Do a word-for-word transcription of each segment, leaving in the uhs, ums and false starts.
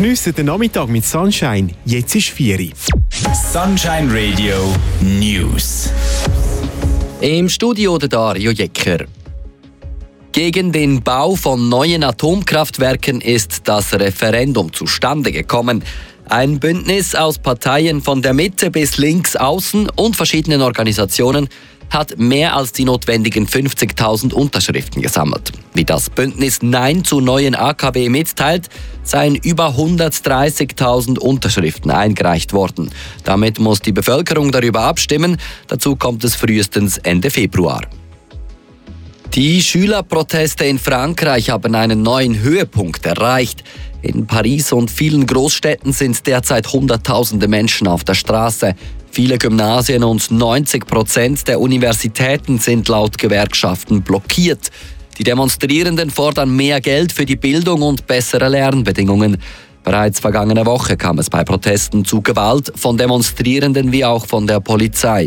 Geniessen den Nachmittag mit Sunshine. Jetzt ist vier Uhr. Sunshine Radio News. Im Studio der Dario Jecker. Gegen den Bau von neuen Atomkraftwerken ist das Referendum zustande gekommen. Ein Bündnis aus Parteien von der Mitte bis links außen und verschiedenen Organisationen hat mehr als die notwendigen fünfzigtausend Unterschriften gesammelt. Wie das Bündnis Nein zu neuen A K W mitteilt, seien über hundertdreißigtausend Unterschriften eingereicht worden. Damit muss die Bevölkerung darüber abstimmen. Dazu kommt es frühestens Ende Februar. Die Schülerproteste in Frankreich haben einen neuen Höhepunkt erreicht. In Paris und vielen Großstädten sind derzeit Hunderttausende Menschen auf der Straße. Viele Gymnasien und neunzig Prozent der Universitäten sind laut Gewerkschaften blockiert. Die Demonstrierenden fordern mehr Geld für die Bildung und bessere Lernbedingungen. Bereits vergangene Woche kam es bei Protesten zu Gewalt von Demonstrierenden wie auch von der Polizei.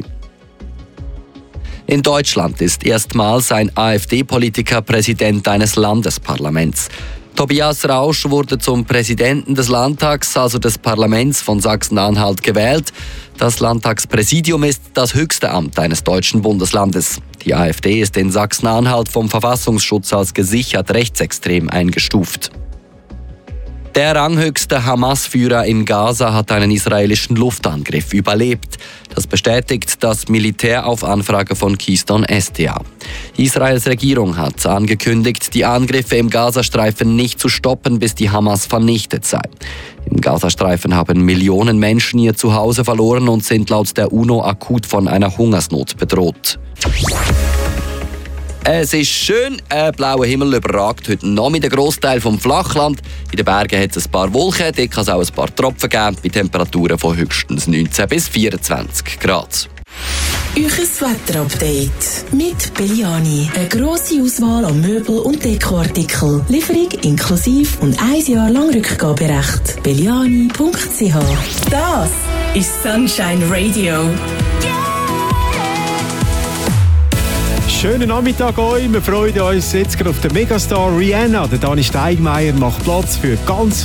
In Deutschland ist erstmals ein AfD-Politiker Präsident eines Landesparlaments. Tobias Rausch wurde zum Präsidenten des Landtags, also des Parlaments von Sachsen-Anhalt, gewählt. Das Landtagspräsidium ist das höchste Amt eines deutschen Bundeslandes. Die AfD ist in Sachsen-Anhalt vom Verfassungsschutz als gesichert rechtsextrem eingestuft. Der ranghöchste Hamas-Führer in Gaza hat einen israelischen Luftangriff überlebt. Das bestätigt das Militär auf Anfrage von Keystone S D A. Israels Regierung hat angekündigt, die Angriffe im Gazastreifen nicht zu stoppen, bis die Hamas vernichtet sei. Im Gazastreifen haben Millionen Menschen ihr Zuhause verloren und sind laut der UNO akut von einer Hungersnot bedroht. Es ist schön, ein blauer Himmel überragt heute Nachmittag den Grossteil vom Flachland. In den Bergen hat es ein paar Wolken, dort kann es auch ein paar Tropfen geben, bei Temperaturen von höchstens neunzehn bis vierundzwanzig Grad. Euches Wetterupdate mit Belliani. Eine grosse Auswahl an Möbel- und Dekoartikeln. Lieferung inklusive und ein Jahr lang Rückgaberecht. belliani punkt c h. Das ist Sunshine Radio. Schönen Nachmittag euch. Wir freuen uns jetzt gerade auf den Megastar Rihanna. Der Dani Steigmeier macht Platz für ganz